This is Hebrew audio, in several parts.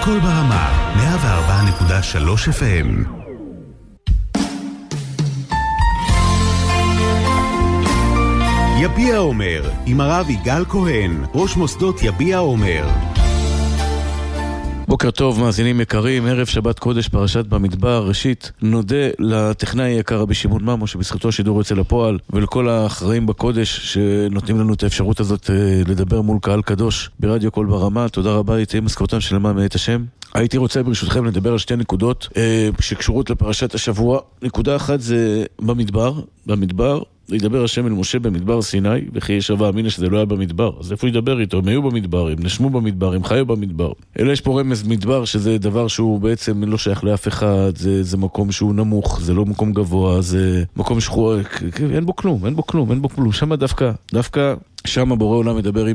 הכל ברמה, 104.3 FM. יביע אומר, עם הרב יגאל כהן, ראש מוסדות יביע אומר. בוקר טוב, מאזינים יקרים, ערב שבת קודש פרשת במדבר. ראשית, נודה לטכנאי היקר רבי שמעון ממו שבזכותו השידור יוצא לפועל, ולכל האחראים בקודש שנותנים לנו את האפשרות הזאת לדבר מול קהל קדוש ברדיו קול ברמה. תודה רבה, איתי משכורתם של מה מאת השם. הייתי רוצה ברשותכם לדבר על שתי נקודות שקשורות לפרשת השבוע. נקודה אחת זה במדבר ידבר השם אל משה במדבר סיני, וכי ישבע אמינה שזה לא היה במדבר. אז איפה ידבר איתו? הם היו במדבר, הם נשמו במדבר, הם חיו במדבר. אלא יש פה רמז מדבר, שזה דבר שהוא בעצם לא שייך לאף אחד, זה מקום שהוא נמוך, זה לא מקום גבוה, זה מקום שחור, אין בו כלום. שם דווקא שם הבורא עולם מדבר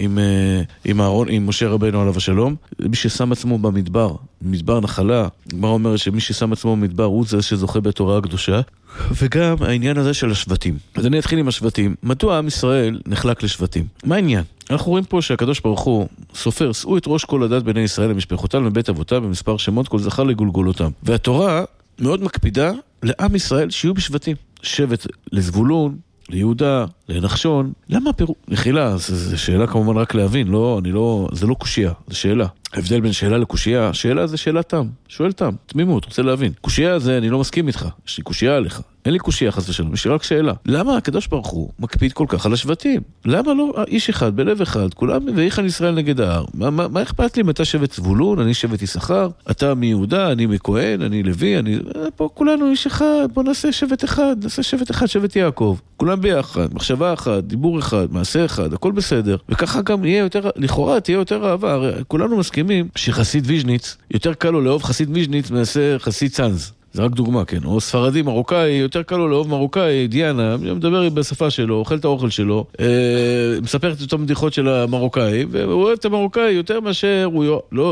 עם אהרון, עם משה רבנו עליו השלום. מי ששם עצמו במדבר, מדבר נחלה, כבר אומר שמי ששם עצמו במדבר הוא זה שזוכה בתורה הקדושה. וגם העניין הזה של השבטים. אז אני אתחיל עם השבטים. מדוע עם ישראל נחלק לשבטים? מה העניין? אנחנו רואים פה שהקדוש ברוך הוא סופר, שאו את ראש כל הדת בני ישראל למשפחותם לבית אבותם במספר שמות כל זכר לגולגולותם. והתורה מאוד מקפידה לעם ישראל שיהיו בשבטים. שבט לזבולון, ליהודה, לנחשון. למה פירוש? נחילה, זו שאלה כמובן רק להבין, זה לא קושייה, זו שאלה. ההבדל בין שאלה לקושייה, שאלה זה שאלה תם, שואל תם, תמימות, רוצה להבין. קושייה זה אני לא מסכים איתך, יש לי קושייה עליך. אין לי קושייה חס ושלום, יש לי רק שאלה. למה הקדוש ברוך הוא מקפיד כל כך על השבטים? למה לא איש אחד, בלב אחד, כולם ואיכן ישראל נגד ההר? מה אכפת לי אם אתה שבט זבולון, אני שבט יששכר, אתה מיהודה, אני מכהן, אני לוי, פה כולנו איש אחד, בוא נעשה שבט אחד, שבט יעקב. כולם ביחד, מחשבה אחת, דיבור אחד, מעשה אחד, הכל בסדר. וככה גם יהיה יותר, לכאורה תהיה יותר אהבה. הרי כולנו מסכימים שחסיד ויז'ניץ, יותר קל לו לאהוב חסיד ויז'ניץ מעשה חסיד צאנז. זה רק דוגמה, כן. או ספרדי מרוקאי, יותר קל לו לאהוב מרוקאי, דיאנה, מדבר בשפה שלו, אוכל את האוכל שלו, מספר את אותו מדיחות של המרוקאי, והוא אוהב את המרוקאי יותר מאשר הוא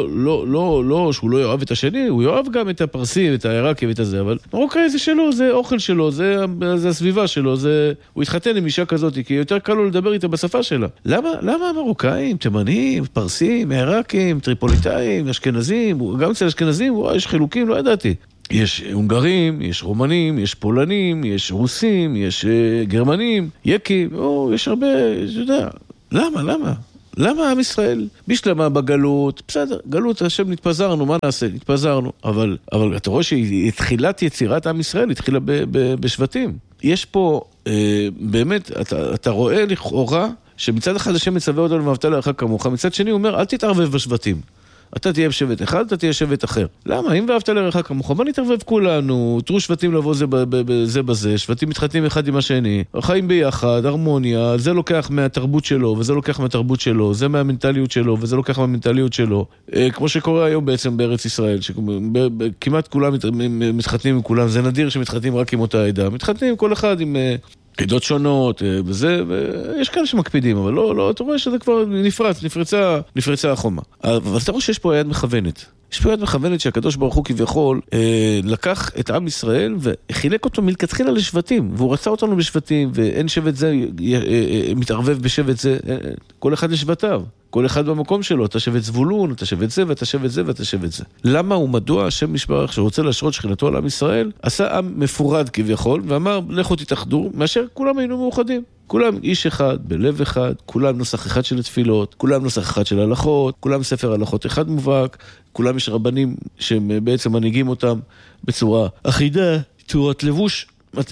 לא שהוא לא יאהב את השני, הוא יאהב גם את הפרסי, את העיראקי ואת הזה, אבל מרוקאי זה שלו, זה אוכל שלו, זה הסביבה שלו, הוא התחתן עם אישה כזאת, כי יותר קל לו לדבר איתה בשפה שלה. למה המרוקאים, תימנים, פרסים, עיראקים, טריפוליטאים, אשכנזים, גם אצל אשכנזים, יש חילוקים, לא ידעתי. יש הונגרים, יש רומנים, יש פולנים, יש רוסים, יש גרמנים, יקים, יש הרבה, אתה יודע. למה? למה עם ישראל? בשלמה בגלות, בסדר, גלות, השם נתפזרנו, מה נעשה? נתפזרנו. אבל אתה רואה שהתחילת יצירת עם ישראל התחילה בשבטים. יש פה, באמת, אתה רואה לכאורה, שמצד אחד השם מצווה אותנו ואהבת לרעך כמוך, מצד שני הוא אומר, אל תתערבב בשבטים. אתה תהיה שבט אחד, אתה תהיה שבט אחר. למה? אם ואהבת לרעך כמוך, בוא נתערבב כולנו, תראו שבטים לבוא זה בזה, שבטים מתחתנים אחד עם השני, חיים ביחד, הרמוניה, זה לוקח מהתרבות שלו, וזה לוקח מהתרבות שלו, זה מהמנטליות שלו, וזה לוקח מהמנטליות שלו. כמו שקורה היום בעצם בארץ ישראל, שכמעט כולם מתחתנים עם כולם, זה נדיר שמתחתנים רק עם אותה עדה, מתחתנים כל אחד עם עדות שונות, וזה, ויש כאלה שמקפידים, אבל לא, אתה רואה שזה כבר נפרצה החומה. אבל אתה רואה שיש פה יד מכוונת. יש פה יד מכוונת שהקדוש ברוך הוא כביכול לקח את עם ישראל וחילק אותו מלכתחילה לשבטים, והוא רצה אותנו בשבטים, ואין שבט זה מתערבב בשבט זה, כל אחד לשבטיו. כל אחד במקום שלו, אתה שבט זבולון, אתה שבט זה, ואתה שבט זה, ואתה שבט זה. למה ומדוע השם משברך שרוצה להשרות שכינתו על עם ישראל, עשה עם מפורד כביכול, ואמר, לכו תתאחדו, מאשר כולם היינו מאוחדים. כולם איש אחד, בלב אחד, כולם נוסח אחד של תפילות, כולם נוסח אחד של הלכות, כולם ספר הלכות אחד מובהק, כולם יש רבנים שהם בעצם מנהיגים אותם בצורה אחידה, צורת לבוש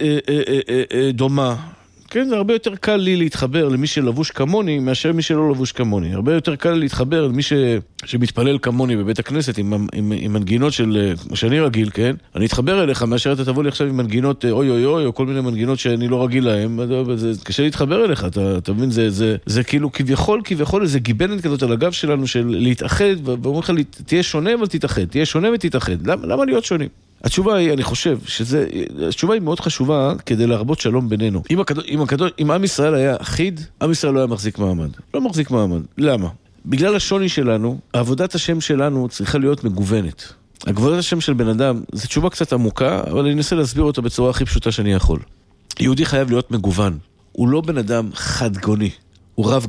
דומה. כן, זה הרבה יותר קל לי להתחבר למי שלבוש כמוני מאשר מי שלא לבוש כמוני. הרבה יותר קל להתחבר למי שמתפלל כמוני בבית הכנסת עם מנגינות שאני רגיל, כן? אני אתחבר אליך מאשר אתה תבוא לי עכשיו עם מנגינות אוי אוי אוי או כל מיני מנגינות שאני לא רגיל להם. זה קשה להתחבר אליך, אתה מבין? זה כאילו כביכול איזה גיבנת כזאת על הגב שלנו של להתאחד, ואומרים לך תהיה שונה אבל תתאחד, תהיה שונה ותתאחד. למה להיות שונים? התשובה היא, אני חושב, התשובה היא מאוד חשובה כדי להרבות שלום בינינו. אם עם ישראל היה אחיד, עם ישראל לא היה מחזיק מעמד. לא מחזיק מעמד. למה? בגלל השוני שלנו, עבודת השם שלנו צריכה להיות מגוונת. עבודת השם של בן אדם, זו תשובה קצת עמוקה, אבל אני אנסה להסביר אותה בצורה הכי פשוטה שאני יכול. יהודי חייב להיות מגוון. הוא לא בן אדם חד-גוני, הוא רב-גוני.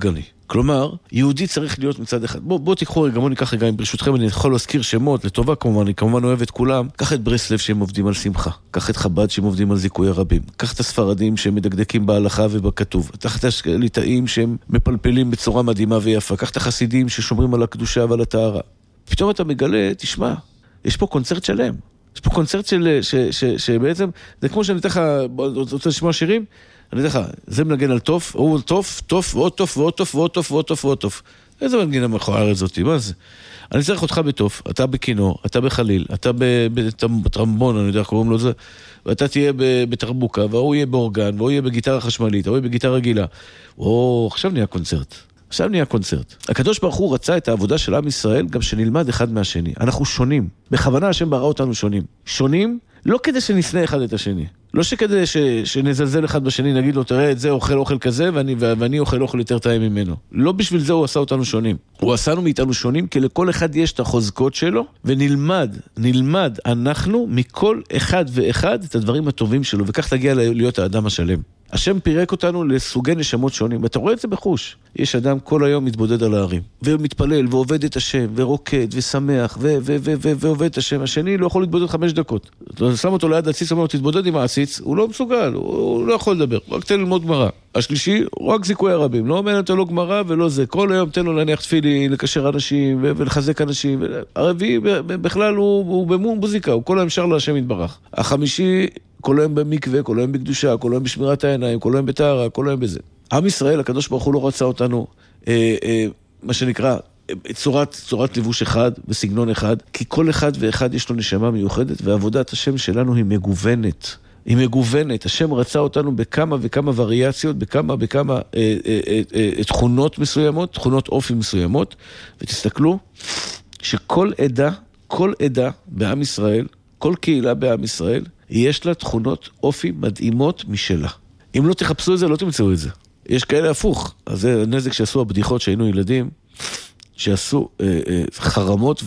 כלומר, יהודי צריך להיות מצד אחד. בוא תיקחו רגע, בוא ניקח רגע, ברשותכם אני יכול להזכיר שמות, לטובה כמובן, אני כמובן אוהב את כולם. קח את ברסלב שהם עובדים על שמחה, קח את חב"ד שהם עובדים על זיכוי הרבים, קח את הספרדים שהם מדקדקים בהלכה ובכתוב, קח את הליטאים שהם מפלפלים בצורה מדהימה ויפה, קח את החסידים ששומרים על הקדושה ועל הטהרה. פתאום אתה מגלה, תשמע, יש פה קונצרט שלם. יש פה קונצרט שבעצם, זה כמו שאני אתן לך, רוצה לשמוע שירים? אני אתן לך, זה מנגן על טוף, הוא טוף, טוף, ועוד טוף, ועוד טוף, ועוד טוף, ועוד טוף, ועוד טוף. איזה מנגינה מכוערת זאתי, מה זה? אני צריך אותך בטוף, אתה בכינור, אתה בחליל, אתה בטרמבון, אני יודע איך קוראים לו זה, ואתה תהיה בתרבוקה, והוא יהיה באורגן, והוא יהיה בגיטרה חשמלית, והוא יהיה בגיטרה רגילה. עכשיו נהיה קונצרט. עכשיו נהיה קונצרט. הקדוש ברוך הוא רצה את העבודה של עם ישראל, גם שנלמד אחד מהשני. אנחנו שונים. בכוונה השם ברא אותנו שונים. שונים, לא כדי שנשנא אחד את השני. לא שכדי שנזלזל אחד בשני, נגיד לו, תראה את זה, אוכל כזה, ואני אוכל יותר טעים ממנו. לא בשביל זה הוא עשה אותנו שונים. הוא עשינו מאיתנו שונים, כי לכל אחד יש את החוזקות שלו, ונלמד אנחנו מכל אחד ואחד את הדברים הטובים שלו, וכך תגיע להיות האדם השלם. השם פירק אותנו לסוגי נשמות שונים, ואתה רואה את זה בחוש. יש אדם כל היום מתבודד על הערים, ומתפלל, ועובד את השם, ורוקד, ושמח, ועובד את השם. השני לא יכול להתבודד 5 דקות. אתה שם אותו ליד הציץ, אומר לו, תתבודד עם העציץ, הוא לא מסוגל, הוא לא יכול לדבר, רק תן ללמוד גמרא. השלישי, רק זיכוי הרבים, לא אומר אתה לא גמרא ולא זה, כל היום תן לו להניח תפילין, לקשר אנשים, ולחזק אנשים. הרביעי בכלל הוא במוזיקה, הוא כל היום שר להשם יתברך. החמישי, כל היום במקווה, כל היום בקדושה, כל היום בשמירת העיניים, כל היום בטהרה, כל היום בזה. עם ישראל, הקדוש ברוך הוא לא רצה אותנו, מה שנקרא, צורת לבוש אחד וסגנון אחד, כי כל אחד ואחד יש לו נשמה מיוחדת, ועבודת השם שלנו היא מגוונת. היא מגוונת. השם רצה אותנו בכמה וכמה וריאציות, בכמה תכונות מסוימות, תכונות אופי מסוימות, ותסתכלו שכל עדה בעם ישראל, כל קהילה בעם ישראל, יש לה תכונות אופי מדהימות משלה. אם לא תחפשו את זה, לא תמצאו את זה. יש כאלה הפוך. אז זה נזק שעשו הבדיחות שהיינו ילדים, שעשו חרמות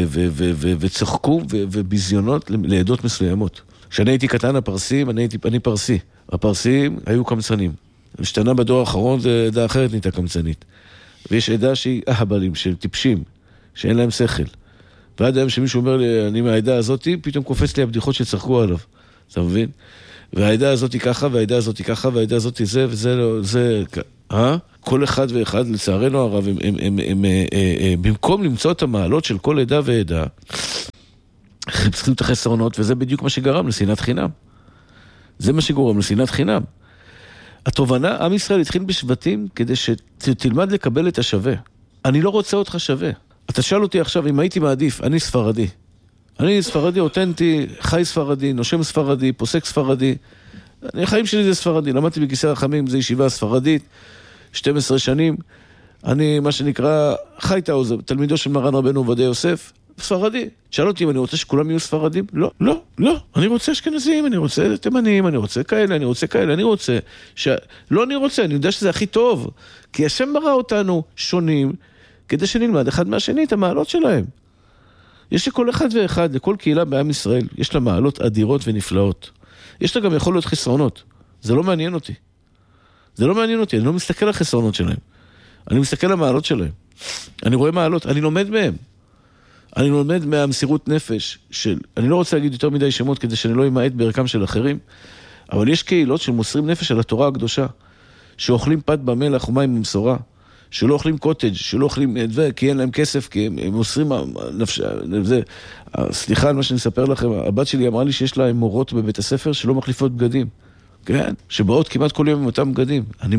וצחקו וביזיונות לעדות מסוימות. כשאני הייתי קטן הפרסים, אני פרסי. הפרסים היו קמצנים. משתנה בדור האחרון זה עדה אחרת נהייתה קמצנית. ויש עדה שהיא אהבלים, של טיפשים, שאין להם שכל. ועד היום שמישהו אומר לי, אני מהעדה הזאת, פתאום קופץ לי הבדיחות שצחקו עליו. אתה מבין? והעדה הזאת ככה, והעדה הזאת ככה, והעדה הזאת זה, וזה לא, זה... כל אחד ואחד, לצערנו הרב, הם במקום למצוא את המעלות של כל עדה ועדה, חיפשו את החסרונות, וזה בדיוק מה שגרם לשנאת חינם. זה מה שגורם לשנאת חינם. התובנה, עם ישראל התחיל בשבטים כדי שתלמד לקבל את השווה. אני לא רוצה אותך שווה. אתה שאל אותי עכשיו אם הייתי מעדיף, אני ספרדי. אני ספרדי אותנטי, חי ספרדי, נושם ספרדי, פוסק ספרדי. החיים שלי זה ספרדי. למדתי בכיסא רחמים, זה ישיבה ספרדית, 12 שנים. אני, מה שנקרא, חי תאוז, תלמידו של מרן רבנו עובדיה יוסף, ספרדי. שאל אותי אם אני רוצה שכולם יהיו ספרדים? לא, לא, לא. אני רוצה אשכנזים, אני רוצה תימנים, אני רוצה כאלה, אני רוצה כאלה, אני רוצה לא אני רוצה, אני יודע שזה הכי טוב. כי השם ברא אותנו שונים, כדי שנלמד אחד מהשני את המעלות שלהם. יש לכל אחד ואחד, לכל קהילה בעם ישראל, יש לה מעלות אדירות ונפלאות. יש לה גם יכול להיות חסרונות. זה לא מעניין אותי. זה לא מעניין אותי, אני לא מסתכל על חסרונות שלהם. אני מסתכל על המעלות שלהם. אני רואה מעלות, אני לומד מהם. אני לומד מהמסירות נפש של, אני לא רוצה להגיד יותר מדי שמות כדי שאני לא אמעט בערכם של אחרים, אבל יש קהילות של מוסרים נפש על התורה הקדושה, שאוכלים פת במלח ומים במשורה, שלא אוכלים קוטג', שלא אוכלים את זה, כי אין להם כסף, כי הם מוסרים נפש, זה. סליחה על מה שאני אספר לכם, הבת שלי אמרה לי שיש לה מורות בבית הספר שלא מחליפות בגדים. כן? שבאות כמעט כל יום עם אותם בגדים. אני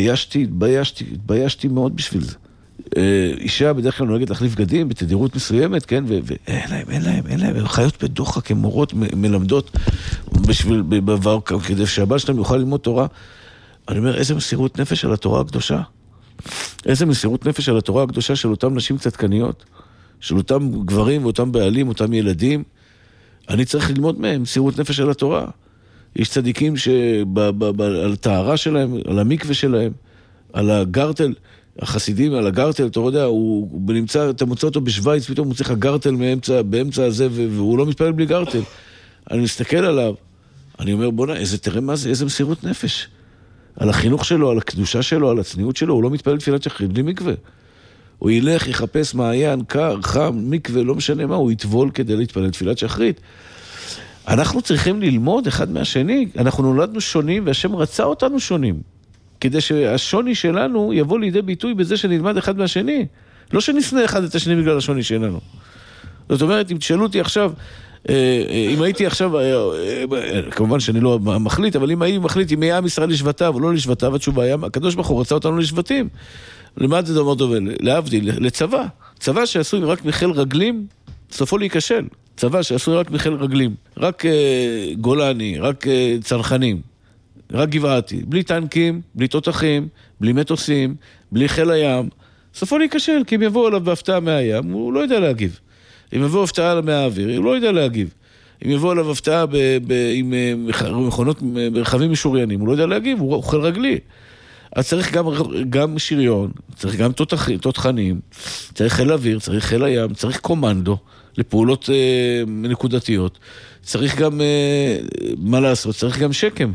התביישתי מאוד בשביל זה. אישה בדרך כלל נוהגת להחליף בגדים בתדירות מסוימת, כן? ואין להם, הם חיות בדוחק, הם מורות מלמדות בשביל, בעבר, כדי שהבעל שלהם יוכל ללמוד תורה. אני אומר, איזה מסירות נפש על התורה הקדושה. איזה מסירות נפש על התורה הקדושה של אותם נשים צדקניות, של אותם גברים ואותם בעלים, אותם ילדים. אני צריך ללמוד מהם, מסירות נפש על התורה. יש צדיקים על הטהרה שלהם, על המקווה שלהם, על הגרטל, החסידים על הגרטל, אתה יודע, הוא נמצא, אתה מוצא אותו בשוויץ, פתאום הוא צריך הגרטל באמצע הזה, והוא לא מתפלל בלי גרטל. אני מסתכל עליו, אני אומר, בונה, תראה מה זה, איזה מסירות נפש. על החינוך שלו, על הקדושה שלו, על הצניעות שלו, הוא לא מתפלל תפילת שחרית בלי מקווה. הוא ילך, יחפש מעיין, קר, חם, מקווה, לא משנה מה, הוא יטבול כדי להתפלל תפילת שחרית. אנחנו צריכים ללמוד אחד מהשני, אנחנו נולדנו שונים והשם רצה אותנו שונים, כדי שהשוני שלנו יבוא לידי ביטוי בזה שנלמד אחד מהשני, לא שנשנא אחד את השני בגלל השוני שלנו. זאת אומרת, אם תשאלו אותי עכשיו, אם הייתי עכשיו, כמובן שאני לא מחליט, אבל אם הייתי מחליט אם היה עם ישראל לשבטיו או לא לשבטיו, התשובה היה, הקדוש ברוך הוא רצה אותנו לשבטים. למה זה דבר טוב? להבדיל, לצבא. צבא שעשוי רק מחיל רגלים, סופו להיכשל. צבא שעשוי רק מחיל רגלים. רק גולני, רק צנחנים, רק גבעתי. בלי טנקים, בלי תותחים, בלי מטוסים, בלי חיל הים. סופו להיכשל, כי אם יבואו עליו בהפתעה מהים, הוא לא יודע להגיב. אם יבואו הפתעה מהאוויר, הוא לא יודע להגיב. אם יבואו עליו הפתעה עם מכונות, ברכבים משוריינים, הוא לא יודע להגיב, הוא חיל רגלי. אז צריך גם שריון, צריך גם תותחנים, צריך חיל אוויר, צריך חיל הים, צריך קומנדו לפעולות נקודתיות. צריך גם, מה לעשות, צריך גם שקם.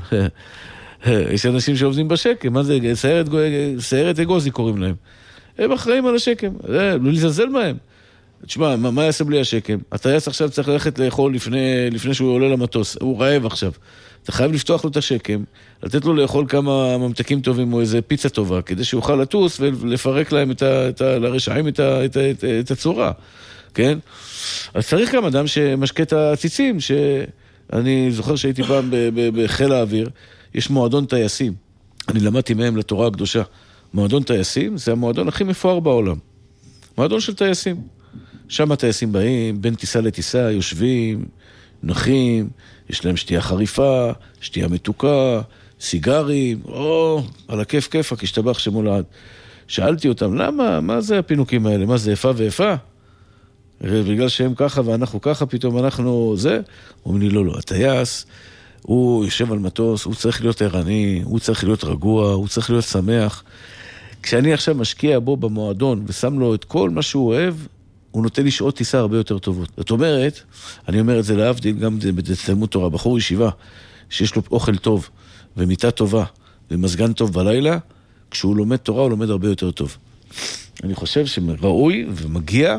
יש אנשים שעובדים בשקם, מה זה? סיירת אגוזי קוראים להם. הם אחראים על השקם, לא לזלזל מהם. תשמע, מה יעשה בלי השקם? הטייס עכשיו צריך ללכת לאכול לפני שהוא עולה למטוס, הוא רעב עכשיו. אתה חייב לפתוח לו את השקם, לתת לו לאכול כמה ממתקים טובים או איזה פיצה טובה, כדי שיוכל לטוס ולפרק להם לרשעים את הצורה, כן? אז צריך גם אדם שמשקה את הציצים, שאני זוכר שהייתי פעם בחיל האוויר, יש מועדון טייסים, אני למדתי מהם לתורה הקדושה. מועדון טייסים זה המועדון הכי מפואר בעולם. מועדון של טייסים. שם הטייסים באים, בין טיסה לטיסה, יושבים, נחים, יש להם שתייה חריפה, שתייה מתוקה, סיגרים, על הכיף כיפק, השתבח שמולד. שאלתי אותם, למה? מה זה הפינוקים האלה? מה זה, איפה ואיפה? בגלל שהם ככה ואנחנו ככה, פתאום אנחנו זה? הוא אומר לי, לא, הטייס, הוא יושב על מטוס, הוא צריך להיות ערני, הוא צריך להיות רגוע, הוא צריך להיות שמח. כשאני עכשיו משקיע בו במועדון ושם לו את כל מה שהוא אוהב, הוא נותן לי שעות טיסה הרבה יותר טובות. זאת אומרת, אני אומר את זה להבדיל, גם בתלמוד תורה, בחור ישיבה, שיש לו אוכל טוב, ומיטה טובה, ומזגן טוב בלילה, כשהוא לומד תורה, הוא לומד הרבה יותר טוב. אני חושב שראוי ומגיע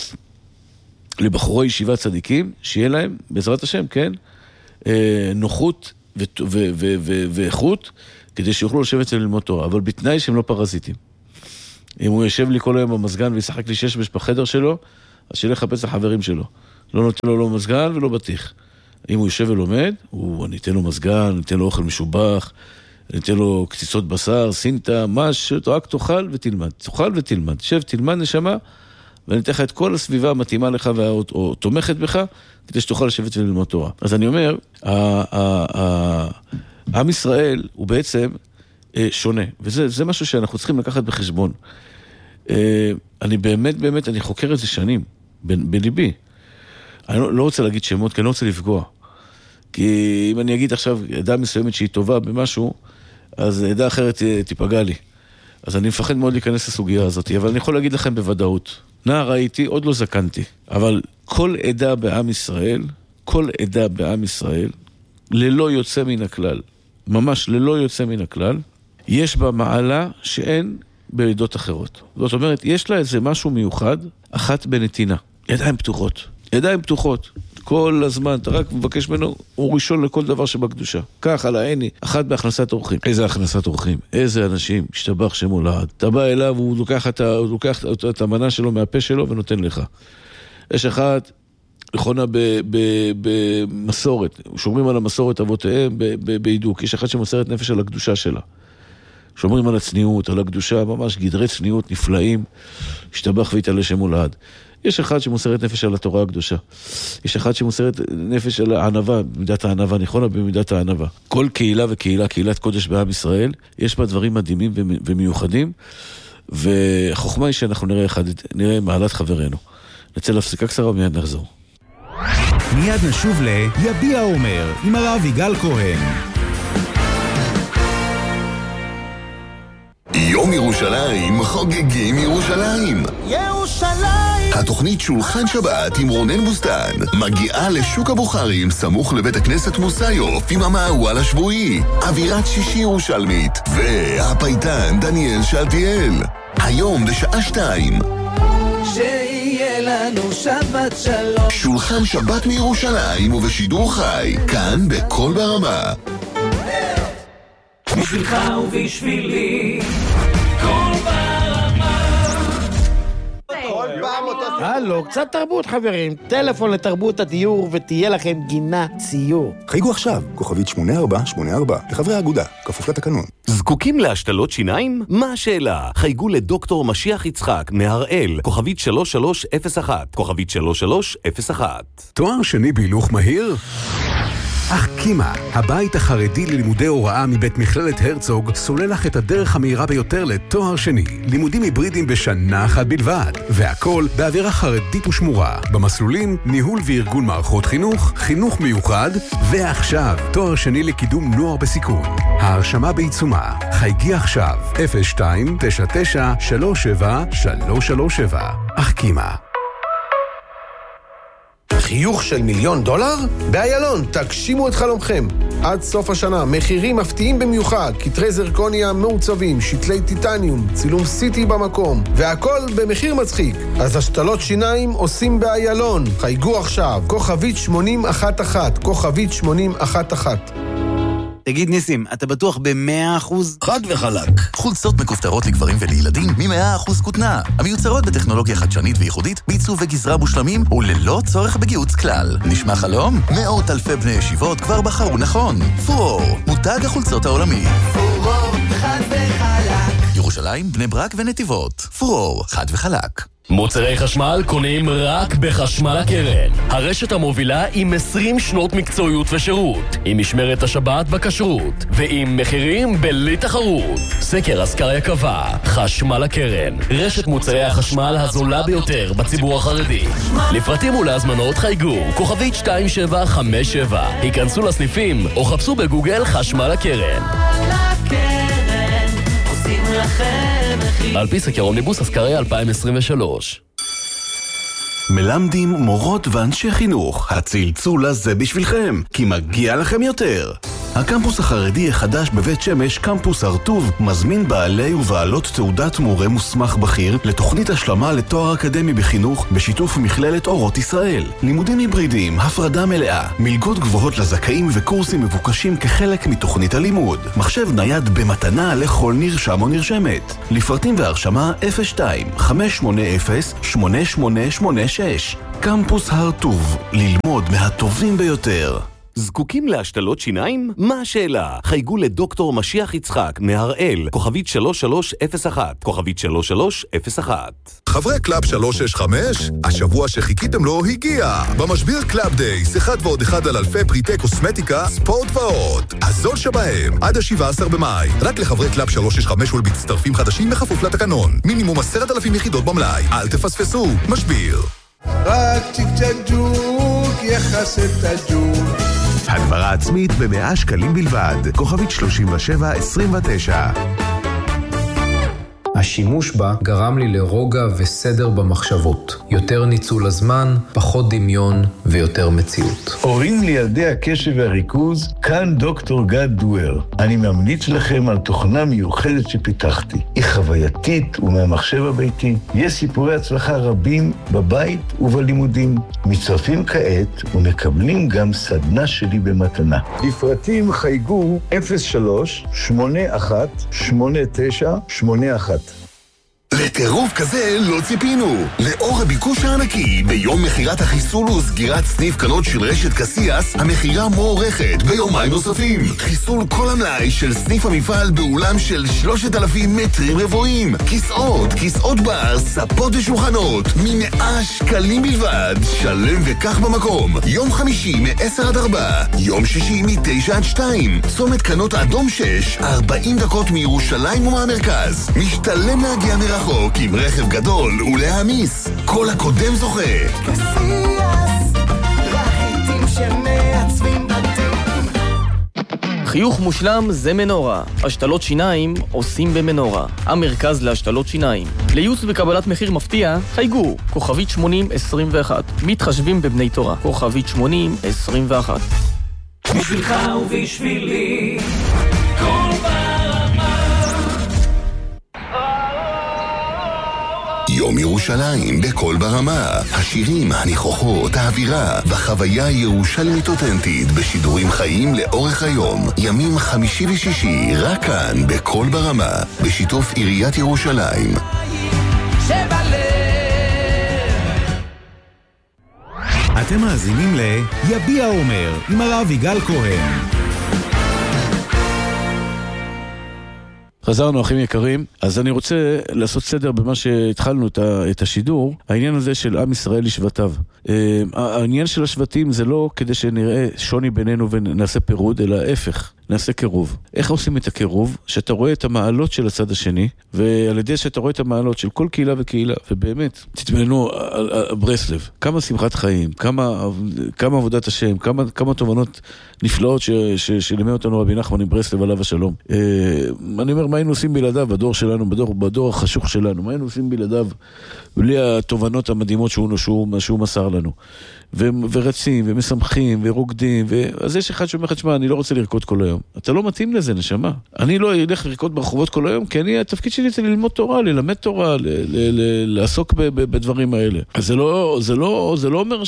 לבחורי ישיבה צדיקים, שיהיה להם, בעזרת השם, כן, נוחות ואיכות, כדי שיוכלו לשבת וללמוד תורה, אבל בתנאי שהם לא פרזיטים. אם הוא יושב לי כל היום במזגן וישחק לי שש בחדר שלו, אז שילך לחפש החברים שלו. לא נותן לו לא מזגן ולא בטיח. אם הוא יושב ולומד, אני אתן לו מזגן, ניתן לו אוכל משובח, ניתן לו קציצות בשר, סינטה, משהו, רק תאכל ותלמד. תאכל ותלמד. שב, תלמד נשמה, ואני אתן לך את כל הסביבה המתאימה לך או תומכת בך, כדי שתוכל לשבת וללמוד תורה. אז אני אומר, עם ישראל הוא בעצם שונה, וזה משהו שאנחנו צריכים לקחת בחשבון. אני באמת, אני חוקר את זה שנים, בליבי. אני לא רוצה להגיד שמות, כי אני לא רוצה לפגוע. כי אם אני אגיד עכשיו עדה מסוימת שהיא טובה במשהו, אז עדה אחרת תיפגע לי. אז אני מפחד מאוד להיכנס לסוגיה הזאת, אבל אני יכול להגיד לכם בוודאות. נער הייתי, עוד לא זקנתי. אבל כל עדה בעם ישראל, ללא יוצא מן הכלל, ממש ללא יוצא מן הכלל, יש בה מעלה שאין בעדות אחרות. זאת אומרת, יש לה איזה משהו מיוחד, אחת בנתינה. ידיים פתוחות. כל הזמן, אתה רק מבקש ממנו, הוא ראשון לכל דבר שבקדושה. כך על העיני, אחת בהכנסת אורחים. איזה הכנסת אורחים? איזה אנשים, השתבח שמולד. אתה בא אליו, הוא לוקח את המנה שלו מהפה שלו ונותן לך. יש אחד, נכונה במסורת, שומרים על המסורת אבותיהם בעידוק. יש אחד שמוסרת נפש על הקדושה שלה. שומרים על הצניעות, על הקדושה, ממש גדרי צניעות נפלאים, השתבח והתעלה שמולד. יש אחד שמוסרת נפש על התורה הקדושה. יש אחד שמוסרת נפש על הענבה, במידת הענבה, נכונה במידת הענבה. כל קהילה וקהילה, קהילת קודש בעם ישראל, יש בה דברים מדהימים ומיוחדים, והחוכמה היא שאנחנו נראה מעלת חברנו. נצא להפסקה קצרה ומיד נחזור. מיד נשוב יביע אומר עם הרב יגאל כהן. יום ירושלים חוגגים ירושלים. ירושלים התוכנית שולחן שבת עם רונן בוסטן מגיעה לשוק הבוחרים סמוך לבית הכנסת מוסיוף עם המערואל השבועי, אווירת שישי ירושלמית והפייטן דניאל שאלתיאל. היום בשעה 2 שיהיה לנו שבת שלום. שולחן שבת מירושלים ובשידור חי כאן בכל ברמה. בשבילך ובשבילי כל ברמה. הלו, קצת תרבות חברים. טלפון לתרבות הדיור ותהיה לכם גינה ציור. חייגו עכשיו, כוכבית 8484, לחברי האגודה, כפוף לתקנון. זקוקים להשתלות שיניים? מה השאלה? חייגו לדוקטור משיח יצחק מהראל, כוכבית 3301, כוכבית 3301. תואר שני בהילוך מהיר? אחקימה, הבית החרדי ללימודי הוראה מבית מכללת הרצוג, סולל לך את הדרך המהירה ביותר לתואר שני. לימודים היברידים בשנה אחת בלבד, והכל באווירה חרדית ושמורה. במסלולים, ניהול וארגון מערכות חינוך, חינוך מיוחד, ועכשיו, תואר שני לקידום נוער בסיכון. ההרשמה בעיצומה. חייגי עכשיו, 02-99-37-337. אחקימה. חיוך של $1,000,000? באיילון, תגשימו את חלומכם. עד סוף השנה, מחירים מפתיעים במיוחד, כתרי זרקוניה מעוצבים, שתלי טיטניום, צילום סיטי במקום, והכל במחיר מצחיק. אז השתלות שיניים עושים באיילון. חייגו עכשיו, כוכבית 8011, כוכבית 8011. תגיד ניסים, אתה בטוח ב100%? חד וחלק. חולצות מכופתרות לגברים ולילדים מ100% כותנה. המיוצרות בטכנולוגיה חדשנית וייחודית, בעיצוב וגזרה מושלמים וללא צורך בגיוץ כלל. נשמע חלום? מאות אלפי בני ישיבות כבר בחרו נכון. פורור, מותג החולצות העולמי. פורור, חד וחלק. ירושלים, בני ברק ונתיבות. פורור, חד וחלק. מוצרי חשמל קונים רק בחשמל הקרן. הרשת המובילה עם 20 שנות מקצועיות ושירות, עם משמרת השבת בכשרות, ועם מחירים בלי תחרות. סקר אסקריה קבע, חשמל הקרן, רשת מוצרי החשמל הזולה ביותר בציבור החרדי. לפרטים ולהזמנות חייגו, כוכבית 2757. היכנסו לסניפים או חפשו בגוגל חשמל הקרן. על פי סקר אומניבוס אסקריה 2023. מלמדים, מורות ואנשי חינוך, הצלצול הזה בשבילכם, כי מגיע לכם יותר. הקמפוס החרדי החדש בבית שמש, קמפוס הרטוב, מזמין בעלי ובעלות תעודת מורה מוסמך בכיר לתוכנית השלמה לתואר אקדמי בחינוך בשיתוף מכללת אורות ישראל. לימודים היברידיים, הפרדה מלאה, מלגות גבוהות לזכאים וקורסים מבוקשים כחלק מתוכנית הלימוד. מחשב נייד במתנה לכל נרשם או נרשמת. לפרטים והרשמה 02-580-8886. קמפוס הרטוב, ללמוד מהטובים ביותר. זקוקים להשתלות שיניים? מה השאלה? חייגו לדוקטור משיח יצחק מהראל, כוכבית 3301, כוכבית 3301. חברי קלאב 365, השבוע שחיכיתם לו הגיע. במשביר קלאב דיי, שיחת ועוד אחד על אלפי פריטי קוסמטיקה, ספורט ועוד. הזול שבהם, עד ה-17 במאי. רק לחברי קלאב 365 ולמצטרפים חדשים בכפוף לתקנון. מינימום 10,000 יחידות במלאי. אל תפספסו, משביר. רק צ'יק צ'ק ג'וק, יחס את הג'וק. הגברה עצמית ב100 שקלים בלבד, כוכבית 3729. השימוש בה גרם לי לרוגע וסדר במחשבות. יותר ניצול הזמן, פחות דמיון ויותר מציאות. הורים לילדי הקשב והריכוז, כאן דוקטור גד דואר. אני ממליץ לכם על תוכנה מיוחדת שפיתחתי. היא חווייתית ומהמחשב הביתי. יש סיפורי הצלחה רבים בבית ובלימודים. מצטרפים כעת ומקבלים גם סדנה שלי במתנה. לפרטים חייגו 03-81-89-81. לטירוף כזה לא ציפינו. לאור הביקוש הענקי, ביום מחירת החיסול וסגירת סניף קנות של רשת קסיאס, המחירה מוערכת ביומיים נוספים. חיסול כל המלאי של סניף המפעל באולם של 3,000 מטרים רבועים. כיסאות בר, ספות ושולחנות, מ100 שקלים בלבד. שלם וכך במקום. יום חמישי מ-10-4, יום שישי מ-9-2. צומת קנות אדום 6, 40 דקות מירושלים ומהמרכז. משתלם להגיע מרחוק עם רכב גדול ולהמיס. כל הקודם זוכה. קסיאס, רהיטים שמעצבים בתים. חיוך מושלם זה מנורה. השתלות שיניים עושים במנורה. המרכז להשתלות שיניים. לייעוץ וקבלת מחיר מפתיע, חייגו. כוכבית 8021. מתחשבים בבני תורה. כוכבית 8021. בשבילך ובשבילי כל ברמה. יום ירושלים בכל ברמה. השירים, הניחוחות, האווירה והחוויה הירושלמית אותנטית בשידורים חיים לאורך היום. ימים חמישי ושישי רק כאן בכל ברמה בשיתוף עיריית ירושלים. אתם מאזינים ליביע אומר עם הרב יגאל כהן. חזרנו, אחים יקרים. אז אני רוצה לעשות סדר במה שהתחלנו את השידור. העניין הזה של עם ישראל לשבטיו. העניין של השבטים זה לא כדי שנראה שוני בינינו ונעשה פירוד, אלא ההפך, נעשה קירוב. איך עושים את הקירוב? שאתה רואה את המעלות של הצד השני, ועל ידי שאתה רואה את המעלות של כל קהילה וקהילה, ובאמת, תתמנו ברסלב, כמה שמחת חיים, כמה עבודת השם, כמה תובנות נפלאות שלימד אותנו רבי נחמן ברסלב עליו השלום. אני אומר, מה היינו עושים בלעדיו בדור שלנו, בדור החשוך שלנו? מה היינו עושים בלעדיו בלי התובנות המדהימות שהוא מסר לנו? ורצים ומשמחים ורוקדים, אז יש אחד שאומר לך, תשמע, אני לא רוצה לרקוד כל היום. אתה לא מתאים לזה, נשמה. אני לא אלך לרקוד ברחובות כל היום, כי התפקיד שלי זה ללמוד תורה, ללמד תורה, לעסוק בדברים האלה. אז זה לא אומר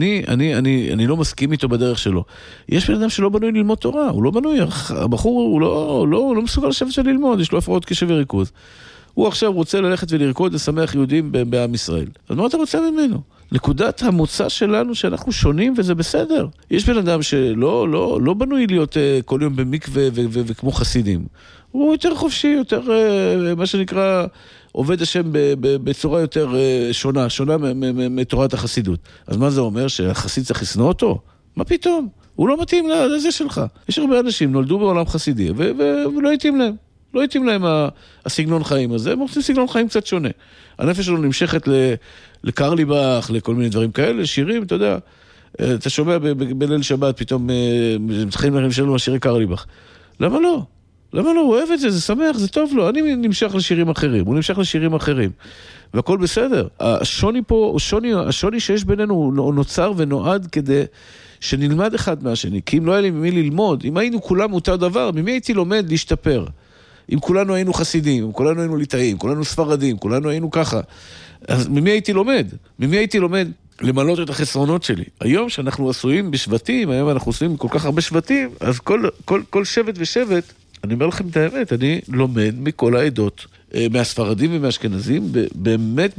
שאני לא מסכים איתו בדרך שלו. יש בן אדם שלא בנוי ללמוד תורה, הוא לא בנוי, הבחור הוא לא מסוגל לשבת של ללמוד, יש לו הפרעות קשב וריכוז. הוא עכשיו רוצה ללכת ולרקוד לשמח יהודים בעם ישראל. אז מה אתה רוצה ממנו? נקודת המוצא שלנו שאנחנו שונים וזה בסדר. יש בן אדם שלא בנוי להיות כל יום במקווה וכמו חסידים. הוא יותר חופשי, יותר מה שנקרא עובד השם בצורה יותר שונה מתורת החסידות. אז מה זה אומר? שהחסיד צריך לשנוא אותו? מה פתאום? הוא לא מתאים לזה שלך. יש הרבה אנשים נולדו בעולם חסידי ולא התאים להם. לא התאים להם הסגנון חיים הזה, הם רוצים סגנון חיים קצת שונה. הנפש שלנו נמשכת לקרליבך, לכל מיני דברים כאלה, שירים, אתה יודע, אתה שומע בליל שבת, פתאום מתחילים להם שלנו השירי קרליבך. למה לא? למה לא? הוא אוהב את זה, זה שמח, זה טוב לו. אני נמשך לשירים אחרים, הוא נמשך לשירים אחרים. והכל בסדר. השוני פה, השוני שיש בינינו הוא נוצר ונועד כדי שנלמד אחד מהשני. כי אם לא היה לי ממי ללמוד, אם היינו כולם אותו דבר, ממי הייתי לומד להשתפר? אם כולנו היינו חסידים, אם כולנו היינו ליטאים, כולנו ספרדים, כולנו היינו ככה, אז ממי הייתי לומד? ממי הייתי לומד למלות את החסרונות שלי? היום שאנחנו עשויים בשבטים, היום אנחנו עשויים כל כך הרבה שבטים, אז כל שבט ושבט, אני אומר לכם את האמת, אני לומד מכל העדות, מהספרדים ומהאשכנזים, באמת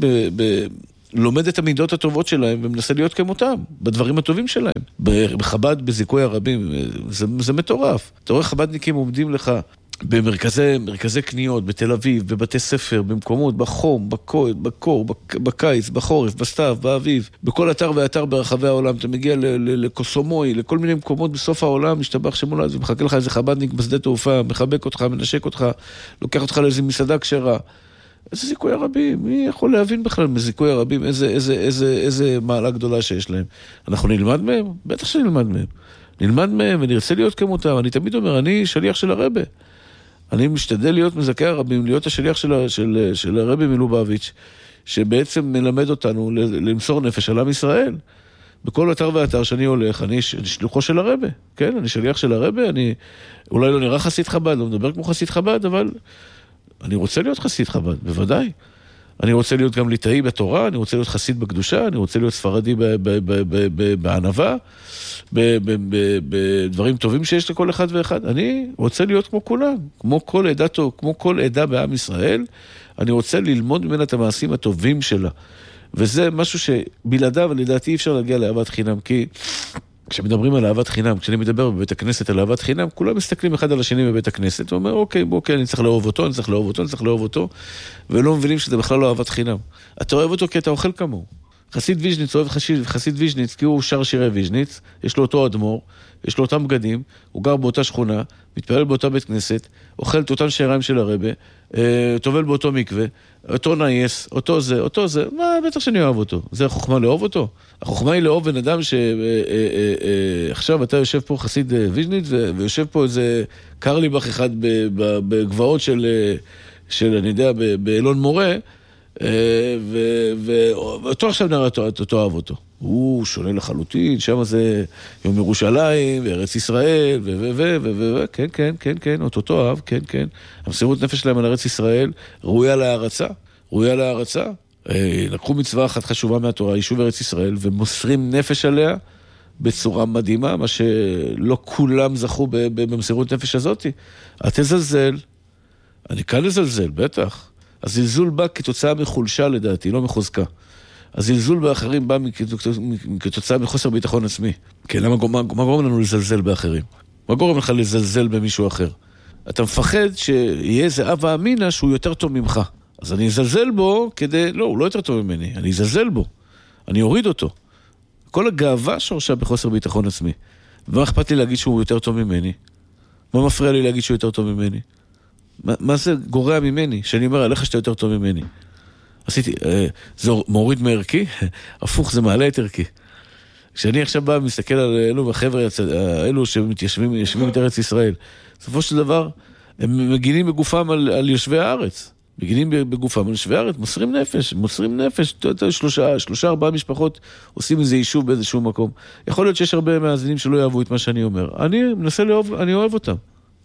לומד את המידות הטובות שלהם, ומנסה להיות כמותם, בדברים הטובים שלהם. בחב"ד, בזיכוי הרבים, זה מטורף. אתה רואה חב"דניקים עומדים לך, במרכזי קניות, בתל אביב, בבתי ספר, במקומות, בחום, בקור, בקיץ, בחורף, בסתיו, באביב, בכל אתר ואתר ברחבי העולם, אתה מגיע לקוסומוי, לכל מיני מקומות בסוף העולם, משתבח שמולד, ומחכה לך איזה חב"דניק בשדה תעופה, מחבק אותך, מנשק אותך, לוקח אותך לאיזה מסעדה כשרה. איזה זיכוי הרבים, מי יכול להבין בכלל מזיכוי הרבים, איזה מעלה גדולה שיש להם. אנחנו נלמד מהם? בטח שנלמד מהם. נלמד מהם ונרצה להיות כמותם. אני תמיד אומר, אני שליח של הרבי. אני משתדל להיות מזכי הרבים, להיות השליח של הרבי מלובביץ', שבעצם מלמד אותנו למסור נפש על עם ישראל. בכל אתר ואתר שאני הולך, אני שלוחו של הרבי, כן? אני שליח של הרבי, אני אולי לא נראה חסיד חב"ד, לא מדבר כמו חסיד חב"ד, אבל אני רוצה להיות חסיד חב"ד, בוודאי. אני רוצה להיות גם ליטאי בתורה, אני רוצה להיות חסיד בקדושה, אני רוצה להיות ספרדי בענווה, בדברים טובים שיש לכל אחד ואחד. אני רוצה להיות כמו כולם, כמו כל עדה בעם ישראל. אני רוצה ללמוד ממנה את המעשים הטובים שלה. וזה משהו שבלעדיו, לדעתי, אי אפשר להגיע לאהבת חינם, כי כשמדברים על אהבת חינם, כשאני מדבר בבית הכנסת על אהבת חינם, כולם מסתכלים אחד על השני בבית הכנסת, ואומר, אוקיי, אני צריך לאהוב אותו, אני צריך לאהוב אותו, ולא מבינים שזה בכלל לא אהבת חינם. אתה אוהב אותו כי אתה אוכל כמוהו. חסיד ויז'ניץ אוהב חסיד ויז'ניץ, כי הוא שר שירי ויז'ניץ, יש לו אותו אדמו"ר, יש לו אותם בגדים, הוא גר באותה שכונה, מתפלל באותה בית כנסת, אוכל את אותם שעריים של הרבה, טובל באותו מקווה, אותו נייס, אותו זה, מה, בטח שאני אוהב אותו. זה החוכמה לאהוב אותו. החוכמה היא לאהוב בן אדם עכשיו אתה יושב פה חסיד ויז'ניץ, ויושב פה איזה קרליבך אחד בגבעות של אני יודע, באלון מורה, ואותו עכשיו נראה אותו אהב אותו. הוא שונה לחלוטין, שם זה יום ירושלים, וארץ ישראל, כן, אותו אהב, כן. המסירות נפש שלהם על ארץ ישראל, ראויה להערצה. לקחו מצווה אחת חשובה מהתורה, יישוב ארץ ישראל, ומוסרים נפש עליה בצורה מדהימה, מה שלא כולם זכו במסירות נפש הזאת. תזלזל, אני כאן לזלזל, בטח. הזלזול בא כתוצאה מחולשה לדעתי, לא מחוזקה. הזלזול באחרים בא כתוצאה מחוסר ביטחון עצמי. כן, מה גורם לנו לזלזל באחרים? מה גורם לך לזלזל במישהו אחר? אתה מפחד שיהיה איזה אב האמינה שהוא יותר טוב ממך. אז אני אזלזל בו לא, הוא לא יותר טוב ממני. אני אזלזל בו. אני אוריד אותו. כל הגאווה שורשה בחוסר ביטחון עצמי. ומה אכפת לי להגיד שהוא יותר טוב ממני? מה מפריע לי להגיד שהוא יותר טוב ממני? מה זה גורע ממני? שאני אומר עליך שאתה יותר טוב ממני. זה מוריד מערכי? הפוך, זה מעלה את ערכי. כשאני עכשיו בא ומסתכל על אלו החבר'ה, אלו שמתיישבים את ארץ ישראל, בסופו של דבר, הם מגינים בגופם על יושבי הארץ. מגינים בגופם על יושבי הארץ, מוסרים נפש. 3-4 משפחות עושים איזה יישוב באיזשהו מקום. יכול להיות שיש הרבה מאזינים שלא יאהבו את מה שאני אומר. אני מנסה לאהוב, אני אוהב אותם.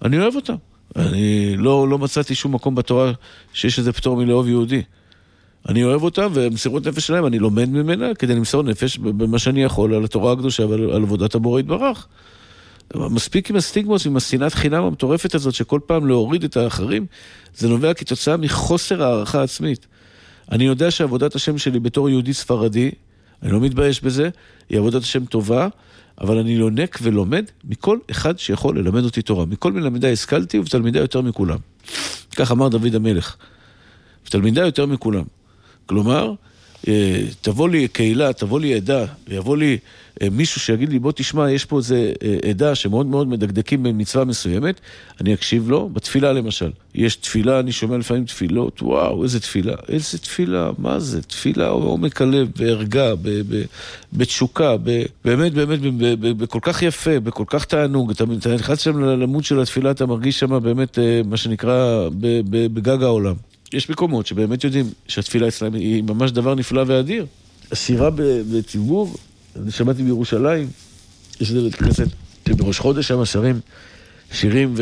אני לא מצאתי שום מקום בתורה שיש איזה פטור מלאהוב יהודי. אני אוהב אותם, ומסירות נפש שלהם, אני לומד ממנה כדי למסור נפש במה שאני יכול על התורה הקדושה ועל עבודת הבורא יתברך. מספיק עם הסטיגמות ועם השנאת חינם המטורפת הזאת, שכל פעם להוריד את האחרים, זה נובע כתוצאה מחוסר הערכה עצמית. אני יודע שעבודת השם שלי בתור יהודי ספרדי, אני לא מתבייש בזה, היא עבודת השם טובה, אבל אני לונק ולומד מכל אחד שיכול ללמד אותי תורה. מכל מלמדי השכלתי ובתלמידי יותר מכולם. כך אמר דוד המלך. ותלמידי יותר מכולם. כלומר, תבוא לי קהילה, תבוא לי עדה, ויבוא לי מישהו שיגיד לי, בוא תשמע, יש פה איזה עדה שמאוד מאוד מדקדקים במצווה מסוימת, אני אקשיב לו, בתפילה למשל. יש תפילה, אני שומע לפעמים תפילות, וואו, איזה תפילה, מה זה? תפילה עומק הלב, בהרגע, בתשוקה, באמת, בכל כך יפה, בכל כך תענוג, אתה נכנס שם למוד של התפילה, אתה מרגיש שם באמת, מה שנקרא, בגג העולם. יש מקומות שבאמת יודעים שהתפילה אצלם היא ממש דבר נפלא ואדיר. השירה בציבור, אני שמעתי בירושלים, יש איזה בית כנסת שבראש חודש שם שרים שירים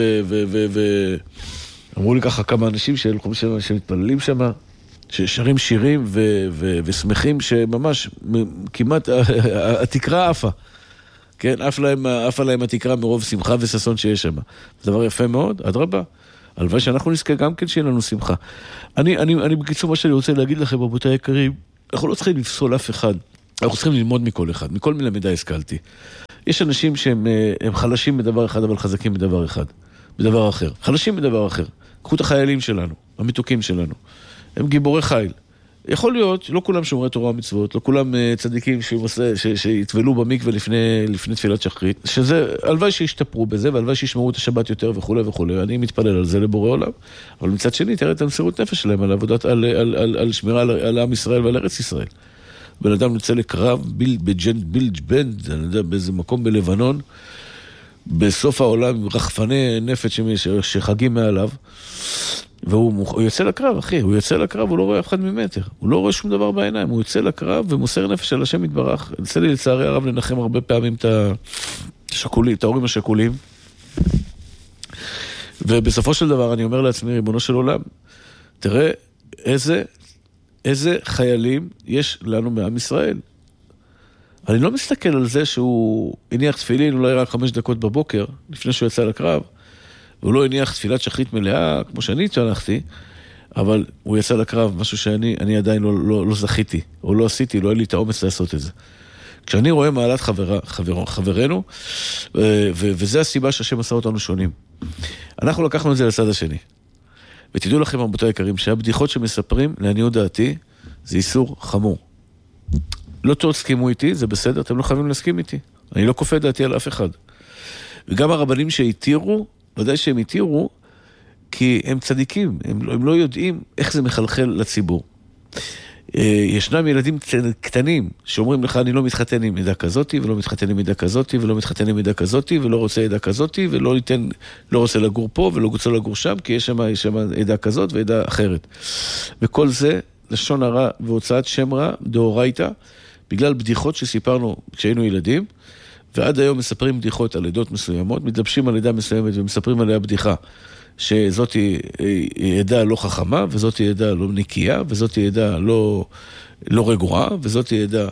אמרו לי ככה כמה אנשים שמתפללים שם, ששרים שירים ושמחים שממש כמעט התקרה עפה. כן, עפה להם התקרה מרוב שמחה וססון שיש שם. זה דבר יפה מאוד, אדרבה. הלוואי שאנחנו נזכה גם כן שיהיה לנו שמחה. אני בקיצור מה שאני רוצה להגיד לכם, רבותיי היקרים, אנחנו לא צריכים לפסול אף אחד, אנחנו צריכים ללמוד מכל אחד, מכל מלמדי השכלתי. יש אנשים שהם חלשים בדבר אחד, אבל חזקים בדבר אחד, בדבר אחר. חלשים בדבר אחר. קחו את החיילים שלנו, המתוקים שלנו. הם גיבורי חיל. יכול להיות, לא כולם שומרי תורה ומצוות, לא כולם צדיקים שיתבלו במקווה לפני תפילת שחרית, שזה, הלוואי שישתפרו בזה, והלוואי שישמרו את השבת יותר וכו' וכו'. אני מתפלל על זה לבורא עולם. אבל מצד שני, תראה את המסירות נפש שלהם, על עבודת, על שמירה על עם ישראל ועל ארץ ישראל. בן אדם נצא לקרב, בילג' בנד, אני יודע, באיזה מקום בלבנון, בסוף העולם, רחפני נפץ שחגים מעליו, והוא יוצא לקרב, אחי, הוא יוצא לקרב, הוא לא רואה אף אחד ממטר, הוא לא רואה שום דבר בעיניים, הוא יוצא לקרב ומוסר נפש על השם יתברך. יוצא לי לצערי הרב לנחם הרבה פעמים את השקולים, את ההורים השקולים, ובסופו של דבר אני אומר לעצמי, ריבונו של עולם, תראה איזה חיילים יש לנו מעם ישראל. אני לא מסתכל על זה שהוא הניח תפילין אולי רק 5 דקות בבוקר, לפני שהוא יצא לקרב, והוא לא הניח תפילת שחרית מלאה, כמו שאני התשלחתי, אבל הוא יצא לקרב, משהו שאני עדיין לא זכיתי, או לא עשיתי, לא היה לי את האומץ לעשות את זה. כשאני רואה מעלת חברנו, וזה הסיבה שהשם עשה אותנו שונים. אנחנו לקחנו את זה לצד השני. ותדעו לכם, רבותיי היקרים, שהבדיחות שמספרים, לעניות דעתי, זה איסור חמור. לא תסכימו איתי, זה בסדר, אתם לא חייבים להסכים איתי. אני לא כופה דעתי על אף אחד. וגם הרבנים שהתירו, ודאי שהם התירו, כי הם צדיקים, הם לא יודעים איך זה מחלחל לציבור. ישנם ילדים קטנים שאומרים לך, אני לא מתחתן עם עדה כזאת, ולא מתחתן עם עדה כזאת, ולא מתחתן עם עדה כזאת, ולא רוצה עדה כזאת, ולא רוצה לגור פה, ולא רוצה לגור שם, כי יש שם עדה כזאת ועדה אחרת. וכל זה, לשון הרע והוצאת שם רע, דאורייתא, בגלל בדיחות שסיפרנו כשהיינו ילדים, ועד היום מספרים בדיחות על עדות מסוימות, מתלבשים על עדה מסוימת ומספרים עליה בדיחה, שזאת היא עדה לא חכמה, וזאת היא עדה לא נקייה, וזאת היא עדה לא רגועה, וזאת היא עדה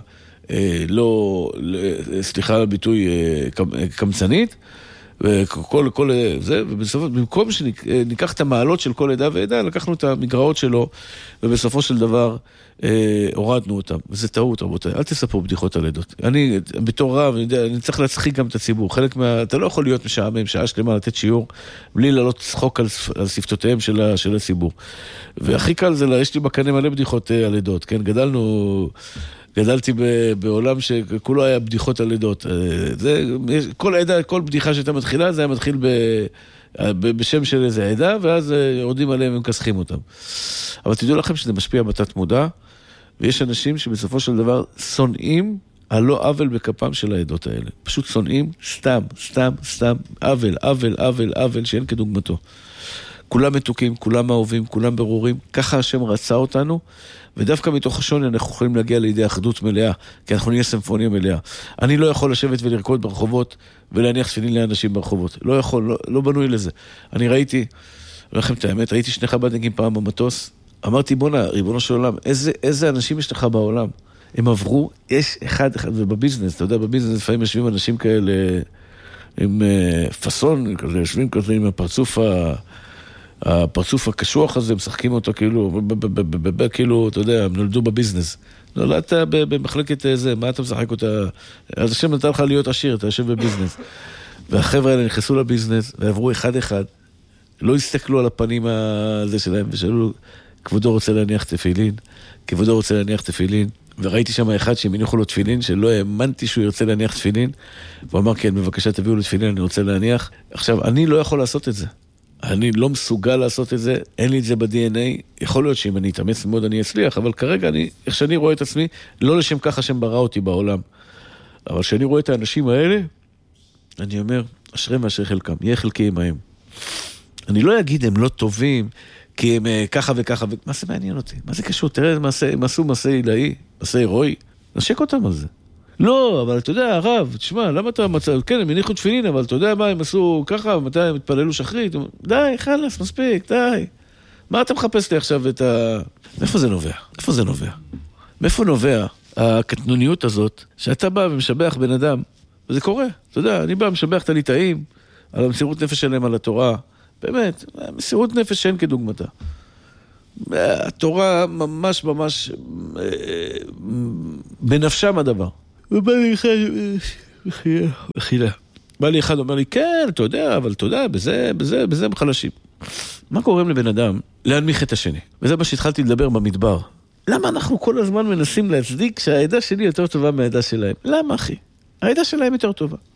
סליחה על הביטוי, קמצנית, וכל זה, ובסופו, במקום שניקח את המעלות של כל עדה ועדה, לקחנו את המגרעות שלו, ובסופו של דבר הורדנו אותם. וזה טעות, רבותיי. אל תספרו בדיחות על עדות. אני, בתור רב, אני צריך להצחיק גם את הציבור. אתה לא יכול להיות משעמם, שעה שלמה לתת שיעור, בלי לעלות צחוק על שפתותיהם של הציבור. והכי קל זה, יש לי בקנה מלא בדיחות על עדות, כן? גדלתי בעולם שכולו היה בדיחות על עדות. כל בדיחה שהייתה מתחילה, זה היה מתחיל בשם של איזה עדה, ואז יורדים עליהם ומכסחים אותם. אבל תדעו לכם שזה משפיע בתת מודע, ויש אנשים שבסופו של דבר שונאים על לא עוול בכפם של העדות האלה. פשוט שונאים סתם, עוול, שאין כדוגמתו. כולם מתוקים, כולם אהובים, כולם ברורים, ככה השם רצה אותנו, ודווקא מתוך השוני אנחנו יכולים להגיע לידי אחדות מלאה, כי אנחנו נהיה סימפוניה מלאה. אני לא יכול לשבת ולרקוד ברחובות, ולהניח תפילין לאנשים ברחובות. לא יכול, לא בנוי לזה. אני ראיתי, לכם את האמת, ראיתי שני חב"דניקים פעם במטוס, אמרתי, בונה, ריבונו של עולם, איזה אנשים יש לך בעולם? הם עברו, יש אחד, ובביזנס, אתה יודע, בביזנס לפעמים יושבים אנשים כאלה, עם פסון, כזה, יושבים כזה עם הפרצוף הקשוח הזה, משחקים אותו כאילו, אתה יודע, הם נולדו בביזנס. נולדת במחלקת זה, מה אתה משחק אותה? אז השם נתן לך להיות עשיר, אתה יושב בביזנס. והחבר'ה האלה נכנסו לביזנס, ועברו אחד, לא הסתכלו על הפנים הזה שלהם, ושאלו, כבודו רוצה להניח תפילין, וראיתי שם אחד שהם הניחו לו תפילין, שלא האמנתי שהוא ירצה להניח תפילין, והוא אמר, כן, בבקשה תביאו לו תפילין, אני רוצה להניח. עכשיו, אני לא יכול לעשות את זה. אני לא מסוגל לעשות את זה, אין לי את זה ב-DNA, יכול להיות שאם אני אתאמץ מאוד אני אצליח, אבל כרגע איך שאני רואה את עצמי, לא לשם ככה שהם ברא אותי בעולם, אבל כשאני רואה את האנשים האלה, אני אומר, אשרי מאשר חלקם, יהיה חלקי עמהם. אני לא אגיד, הם לא טובים, כי הם ככה וככה, מה זה מעניין אותי? מה זה קשור? תראה, הם עשו מעשה עילאי, מעשה הירואי, נשק אותם על זה. לא, אבל אתה יודע, הרב, תשמע, למה אתה מצא? כן, הם הניחו תפילין, אבל אתה יודע מה, הם עשו ככה, מתי הם התפללו שחרית? די, חלס, מספיק, די. מה אתה מחפש לי עכשיו את מאיפה זה נובע? מאיפה נובע הקטנוניות הזאת, שאתה בא ומשבח בן אדם, וזה קורה, אתה יודע, אני בא ומשבח את הליטאים, על המסירות נפש שלהם על התורה, באמת, מסירות נפש שאין כדוגמתה. התורה ממש בנפשם הדבר. ובא לי אחד, בא לי אחד, אומר לי, כן, אתה יודע, אבל אתה יודע, בזה הם חלשים. מה קוראים לבן אדם? להנמיך את השני. וזה מה שהתחלתי לדבר במדבר. למה אנחנו כל הזמן מנסים להצדיק שהעדה שלי יותר טובה מהעדה שלהם? למה, אחי? העדה שלהם יותר טובה.